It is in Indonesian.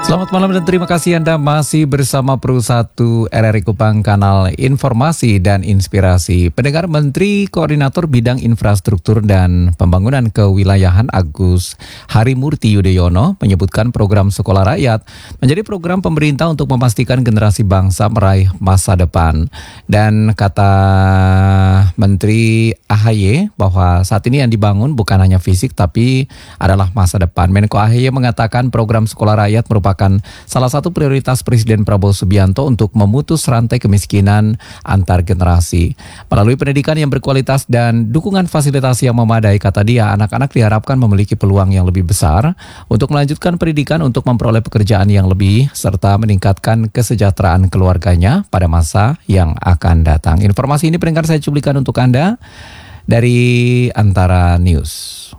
Selamat malam dan terima kasih Anda masih bersama Pro 1 RRI Kupang, kanal informasi dan inspirasi. Pendengar, Menteri Koordinator Bidang Infrastruktur dan Pembangunan Kewilayahan Agus Harimurti Yudhoyono menyebutkan program Sekolah Rakyat menjadi program pemerintah untuk memastikan generasi bangsa meraih masa depan. Dan kata Menteri AHY bahwa saat ini yang dibangun bukan hanya fisik tapi adalah masa depan. Menko AHY mengatakan program Sekolah Rakyat merupakan salah satu prioritas Presiden Prabowo Subianto untuk memutus rantai kemiskinan antar generasi. Melalui pendidikan yang berkualitas dan dukungan fasilitas yang memadai, kata dia, anak-anak diharapkan memiliki peluang yang lebih besar untuk melanjutkan pendidikan untuk memperoleh pekerjaan yang lebih serta meningkatkan kesejahteraan keluarganya pada masa yang akan datang. Informasi ini pendengar saya cuplikan untuk Anda dari Antara News.